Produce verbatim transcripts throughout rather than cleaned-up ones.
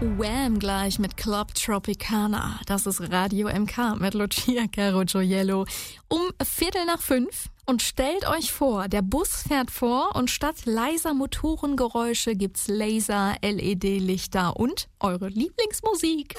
Wham! Gleich mit Club Tropicana. Das ist Radio M K mit Lucia Caro Gioiello um Viertel nach fünf. Und stellt euch vor, der Bus fährt vor und statt leiser Motorengeräusche gibt's Laser, L E D-Lichter und eure Lieblingsmusik.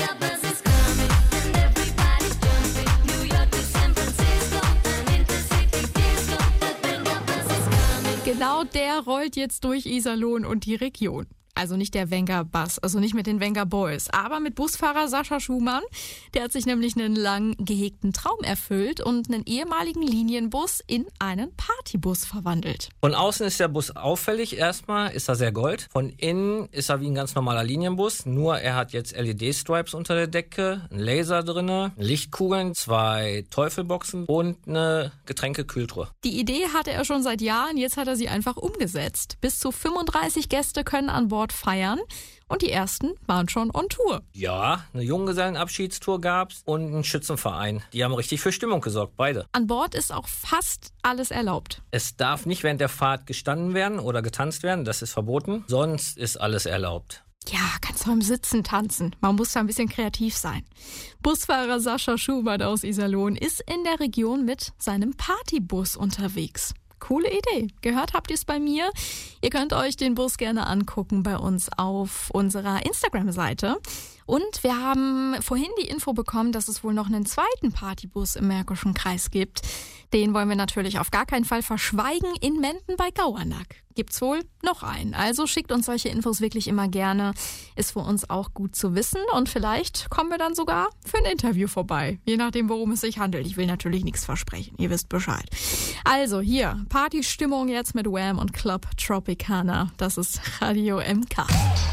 Genau der rollt jetzt durch Iserlohn und die Region. Also nicht der Wenger Bus, also nicht mit den Wenger Boys, aber mit Busfahrer Sascha Schumann. Der hat sich nämlich einen lang gehegten Traum erfüllt und einen ehemaligen Linienbus in einen Partybus verwandelt. Von außen ist der Bus auffällig. Erstmal ist er sehr gold. Von innen ist er wie ein ganz normaler Linienbus. Nur er hat jetzt L E D-Stripes unter der Decke, ein Laser drinne, Lichtkugeln, zwei Teufelboxen und eine Getränkekühltruhe. Die Idee hatte er schon seit Jahren, jetzt hat er sie einfach umgesetzt. Bis zu fünfunddreißig Gäste können an Bord feiern und die ersten waren schon on Tour. Ja, eine Junggesellenabschiedstour gab's und einen Schützenverein. Die haben richtig für Stimmung gesorgt, beide. An Bord ist auch fast alles erlaubt. Es darf nicht während der Fahrt gestanden werden oder getanzt werden, das ist verboten. Sonst ist alles erlaubt. Ja, kannst du im Sitzen tanzen. Man muss da ein bisschen kreativ sein. Busfahrer Sascha Schumann aus Iserlohn ist in der Region mit seinem Partybus unterwegs. Coole Idee. Gehört habt ihr es bei mir? Ihr könnt euch den Bus gerne angucken bei uns auf unserer Instagram-Seite. Und wir haben vorhin die Info bekommen, dass es wohl noch einen zweiten Partybus im Märkischen Kreis gibt. Den wollen wir natürlich auf gar keinen Fall verschweigen. In Menden bei Gauernack gibt's wohl noch einen. Also schickt uns solche Infos wirklich immer gerne. Ist für uns auch gut zu wissen. Und vielleicht kommen wir dann sogar für ein Interview vorbei. Je nachdem, worum es sich handelt. Ich will natürlich nichts versprechen. Ihr wisst Bescheid. Also hier, Partystimmung jetzt mit Wham! Und Club Tropicana. Das ist Radio M K.